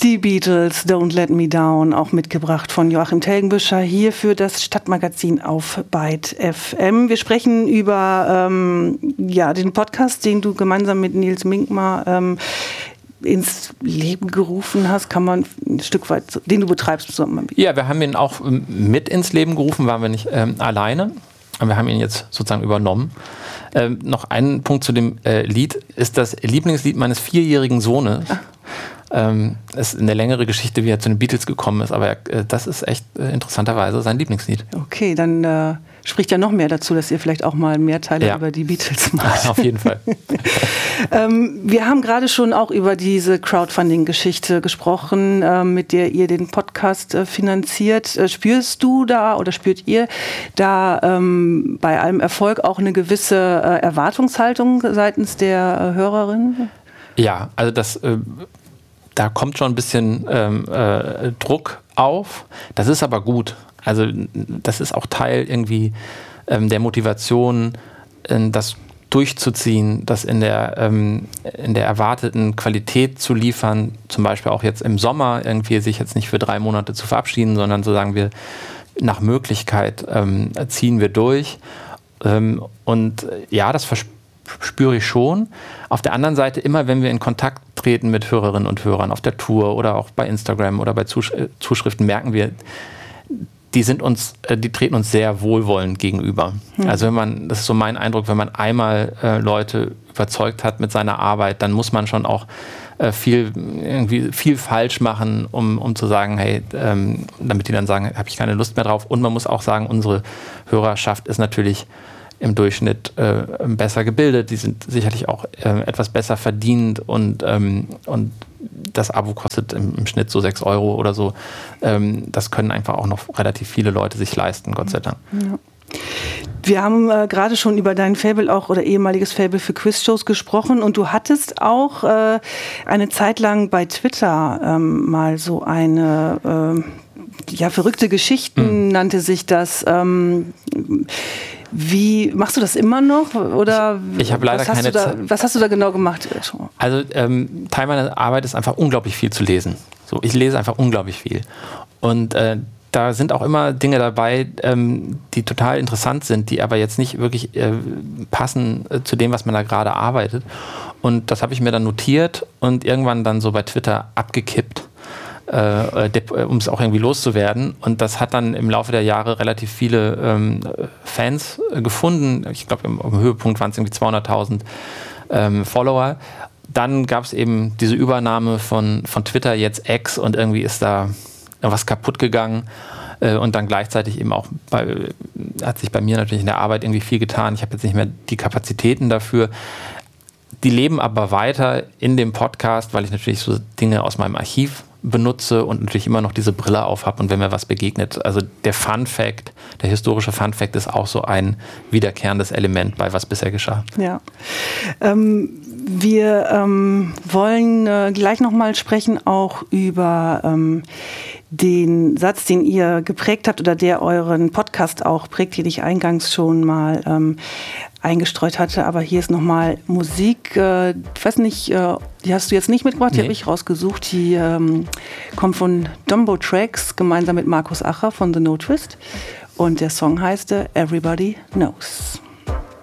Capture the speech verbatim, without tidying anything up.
Die Beatles, Don't Let Me Down, auch mitgebracht von Joachim Telgenbüscher hier für das Stadtmagazin auf Byte F M. Wir sprechen über ähm, ja, den Podcast, den du gemeinsam mit Nils Minkmar ähm, ins Leben gerufen hast, kann man ein Stück weit, den du betreibst. Ja, wir haben ihn auch mit ins Leben gerufen, waren wir nicht ähm, alleine. Wir haben ihn jetzt sozusagen übernommen. Ähm, noch ein Punkt zu dem äh, Lied, ist das Lieblingslied meines vierjährigen Sohnes. Ah. Ähm, ist eine längere Geschichte, wie er zu den Beatles gekommen ist, aber äh, das ist echt äh, interessanterweise sein Lieblingslied. Okay, dann äh, spricht ja noch mehr dazu, dass ihr vielleicht auch mal mehr Teile ja. über die Beatles macht. Auf jeden Fall. ähm, wir haben gerade schon auch über diese Crowdfunding-Geschichte gesprochen, äh, mit der ihr den Podcast äh, finanziert. Äh, spürst du da oder spürt ihr da ähm, bei allem Erfolg auch eine gewisse äh, Erwartungshaltung seitens der äh, Hörerin? Ja, also das... Äh, Da kommt schon ein bisschen ähm, äh, Druck auf. Das ist aber gut. Also das ist auch Teil irgendwie ähm, der Motivation, äh, das durchzuziehen, das in der, ähm, in der erwarteten Qualität zu liefern. Zum Beispiel auch jetzt im Sommer irgendwie sich jetzt nicht für drei Monate zu verabschieden, sondern so sagen wir, nach Möglichkeit ähm, ziehen wir durch. Ähm, und ja, das verspricht spüre ich schon. Auf der anderen Seite, immer wenn wir in Kontakt treten mit Hörerinnen und Hörern auf der Tour oder auch bei Instagram oder bei Zusch- Zuschriften, merken wir, die sind uns, die treten uns sehr wohlwollend gegenüber. Hm. Also wenn man, das ist so mein Eindruck, wenn man einmal äh, Leute überzeugt hat mit seiner Arbeit, dann muss man schon auch äh, viel, irgendwie viel falsch machen, um, um zu sagen, hey, ähm, damit die dann sagen, habe ich keine Lust mehr drauf. Und man muss auch sagen, unsere Hörerschaft ist natürlich im Durchschnitt äh, besser gebildet, die sind sicherlich auch äh, etwas besser verdient und, ähm, und das Abo kostet im, im Schnitt so sechs Euro oder so. Ähm, das können einfach auch noch relativ viele Leute sich leisten, Gott sei Dank. Ja. Wir haben äh, gerade schon über dein Faible auch oder ehemaliges Faible für Quizshows gesprochen und du hattest auch äh, eine Zeit lang bei Twitter ähm, mal so eine äh, ja, verrückte Geschichten, mhm. nannte sich das. Ähm, Wie machst du das immer noch? Oder ich habe leider keine Zeit. Was hast du da genau gemacht? Also ähm, Teil meiner Arbeit ist einfach unglaublich viel zu lesen. So, ich lese einfach unglaublich viel. Und äh, da sind auch immer Dinge dabei, ähm, die total interessant sind, die aber jetzt nicht wirklich äh, passen äh, zu dem, was man da gerade arbeitet. Und das habe ich mir dann notiert und irgendwann dann so bei Twitter abgekippt. Äh, um es auch irgendwie loszuwerden. Und das hat dann im Laufe der Jahre relativ viele ähm, Fans äh, gefunden. Ich glaube, im, im Höhepunkt waren es irgendwie zweihunderttausend ähm, Follower. Dann gab es eben diese Übernahme von, von Twitter, jetzt X, und irgendwie ist da was kaputt gegangen. Äh, und dann gleichzeitig eben auch bei, hat sich bei mir natürlich in der Arbeit irgendwie viel getan. Ich habe jetzt nicht mehr die Kapazitäten dafür. Die leben aber weiter in dem Podcast, weil ich natürlich so Dinge aus meinem Archiv benutze und natürlich immer noch diese Brille auf habe und wenn mir was begegnet. Also der Fun Fact, der historische Fun Fact ist auch so ein wiederkehrendes Element bei was bisher geschah. Ja. Ähm, wir ähm, wollen äh, gleich nochmal sprechen auch über ähm, den Satz, den ihr geprägt habt oder der euren Podcast auch prägt, den ich eingangs schon mal ähm, eingestreut hatte, aber hier ist nochmal Musik, äh, ich weiß nicht, äh, die hast du jetzt nicht mitgebracht, die nee. habe ich rausgesucht, die ähm, kommt von Dumbo Tracks, gemeinsam mit Markus Acher von The No Twist und der Song heißt äh, Everybody Knows.